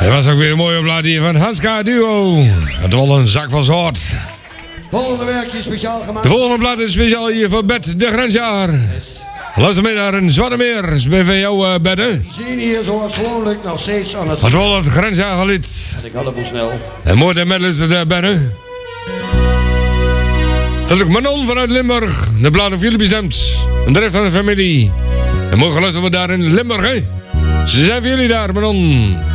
Dat was ook weer een mooie blad hier van Haska Duo. Het was een zak van zout. Volgende werkje speciaal gemaakt. De volgende blad is speciaal hier voor Bet de Grensjaar. Yes. Luister mee naar een Zwarte Meer. Is bij van jou, Bet, hè? We zien hier zoals gewoonlijk nog steeds aan het... Het was het Grensjaarlied. Ik had het wel snel. En mooi dat met luistert, Bet, hè? Dat is ook Manon vanuit Limburg. De blad of jullie bestemd. Een drift van de familie. En morgen luisteren we daar in Limburg, hè? Ze zijn voor jullie daar, Manon.